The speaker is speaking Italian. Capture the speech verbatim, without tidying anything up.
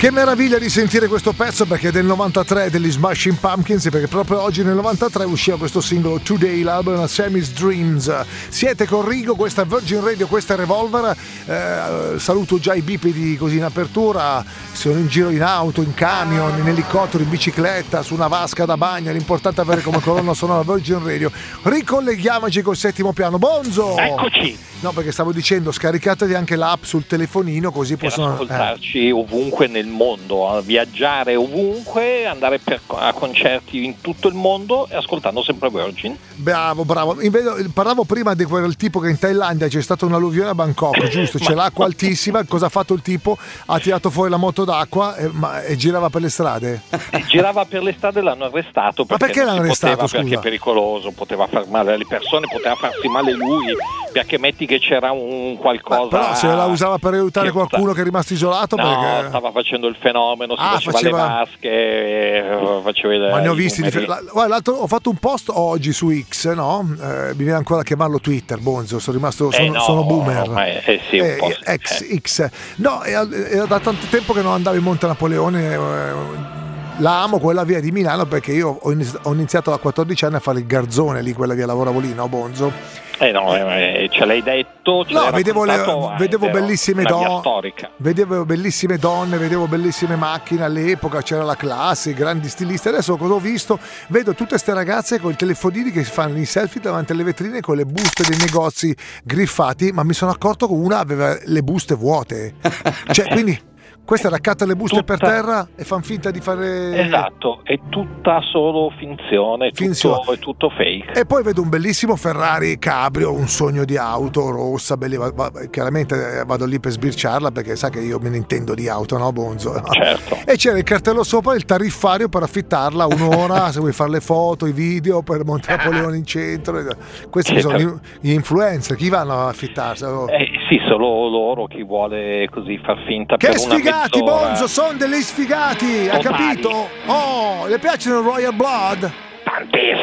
Che meraviglia di sentire questo pezzo, perché è del novantatré, degli Smashing Pumpkins, perché proprio oggi nel novantatré usciva questo singolo Today, l'album Sammy's Dreams. Siete con Rigo, questa è Virgin Radio, questa è Revolver. Eh, saluto già i bipedi così in apertura, sono in giro in auto, in camion, in elicottero, in bicicletta, su una vasca da bagno. L'importante è avere come colonna sonora Virgin Radio. Ricolleghiamoci col settimo piano. Bonzo! Eccoci! No, perché stavo dicendo, scaricatevi anche l'app sul telefonino, così per possono ascoltarci eh. ovunque nel mondo, a viaggiare ovunque, andare per, a concerti in tutto il mondo e ascoltando sempre Virgin. Bravo, bravo. Parlavo prima di quel tipo che in Thailandia c'è stata un'alluvione a Bangkok, giusto? C'è l'acqua altissima. Cosa ha fatto il tipo? Ha tirato fuori la moto d'acqua e, ma, e girava per le strade? E girava per le strade, l'hanno arrestato. Ma perché l'hanno arrestato? Poteva, perché è pericoloso, poteva far male alle persone, poteva farsi male lui, perché metti che c'era un qualcosa. Ma però se la usava per aiutare qualcuno che è rimasto isolato, no, perché stava facendo il fenomeno, si ah, faceva, faceva le vasche, faceva. Ma ne ho visti di... l'altro, ho fatto un post oggi su X, no? Eh, mi viene ancora a chiamarlo Twitter, Bonzo, sono rimasto sono, eh no, sono boomer. Ma è, eh sì, un eh, po', X, eh. X. No, era da tanto tempo che non andavo in Monte Napoleone. Eh, la amo quella via di Milano, perché io ho iniziato da quattordici anni a fare il garzone lì, quella via, lavoravo lì, no Bonzo? Eh no, eh, ce l'hai detto, ce no, l'hai vedevo, le, eh, vedevo bellissime donne, storica. vedevo bellissime donne, vedevo bellissime macchine all'epoca, c'era la classe, grandi stilisti. Adesso cosa ho visto? Vedo tutte ste ragazze con i telefonini che fanno i selfie davanti alle vetrine con le buste dei negozi griffati, ma mi sono accorto che una aveva le buste vuote. Cioè, quindi questa raccatta le buste tutta... per terra e fan finta di fare. Esatto, è tutta solo finzione, finzione. Tutto, è tutto fake. E poi vedo un bellissimo Ferrari Cabrio, un sogno di auto rossa, belli, va, va, chiaramente vado lì per sbirciarla, perché sa che io me ne intendo di auto, no Bonzo? Certo. E c'era il cartello sopra, il tariffario per affittarla un'ora, se vuoi fare le foto, i video per Monte Napoleone in centro. Questi sono gli, gli influencer, chi vanno a affittarsi? Oh. Eh, sì, solo loro, chi vuole così far finta che per una sfigati, Bonzo, sono degli sfigati, Totali. ha capito? Oh, le piacciono il Royal Blood? Tantissimo.